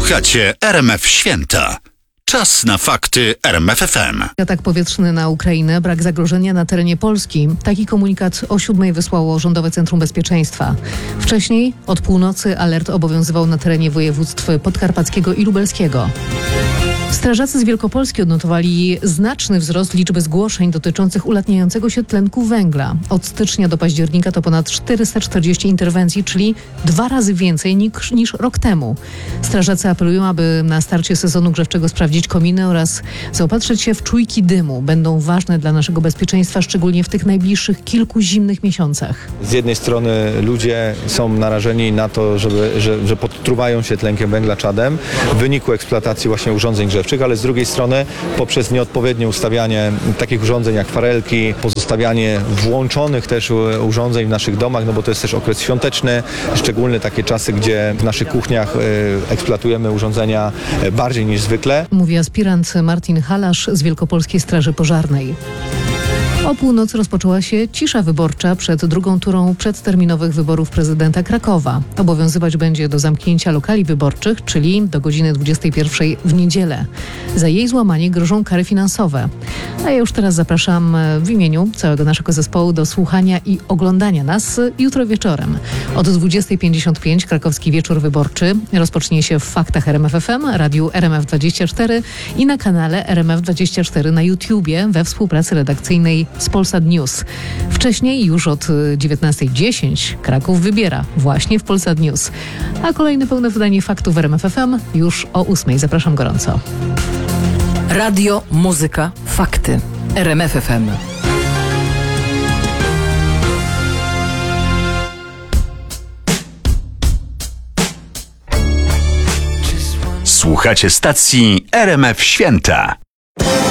Słuchacie RMF Święta. Czas na fakty RMF FM. Atak powietrzny na Ukrainę, brak zagrożenia na terenie Polski. Taki komunikat o 7:00 wysłało Rządowe Centrum Bezpieczeństwa. Wcześniej od północy alert obowiązywał na terenie województw podkarpackiego i lubelskiego. Strażacy z Wielkopolski odnotowali znaczny wzrost liczby zgłoszeń dotyczących ulatniającego się tlenku węgla. Od stycznia do października to ponad 440 interwencji, czyli 2 razy więcej niż rok temu. Strażacy apelują, aby na starcie sezonu grzewczego sprawdzić kominy oraz zaopatrzyć się w czujki dymu. Będą ważne dla naszego bezpieczeństwa, szczególnie w tych najbliższych kilku zimnych miesiącach. Z jednej strony ludzie są narażeni na to, że podtruwają się tlenkiem węgla, czadem w wyniku eksploatacji właśnie urządzeń grzewczych, ale z drugiej strony poprzez nieodpowiednie ustawianie takich urządzeń jak farelki, pozostawianie włączonych też urządzeń w naszych domach, no bo to jest też okres świąteczny, szczególnie takie czasy, gdzie w naszych kuchniach eksploatujemy urządzenia bardziej niż zwykle. Mówi aspirant Martin Halasz z Wielkopolskiej Straży Pożarnej. O północy rozpoczęła się cisza wyborcza przed drugą turą przedterminowych wyborów prezydenta Krakowa. Obowiązywać będzie do zamknięcia lokali wyborczych, czyli do godziny 21 w niedzielę. Za jej złamanie grożą kary finansowe. A ja już teraz zapraszam w imieniu całego naszego zespołu do słuchania i oglądania nas jutro wieczorem. Od 20:55 krakowski wieczór wyborczy rozpocznie się w Faktach RMF FM, radiu RMF24 i na kanale RMF24 na YouTubie we współpracy redakcyjnej z Polsat News. Wcześniej, już od 19:10 Kraków wybiera właśnie w Polsat News. A kolejne pełne wydanie faktów w RMF FM już o 8:00. Zapraszam gorąco. Radio, muzyka, fakty. RMF FM. Słuchacie stacji RMF Święta.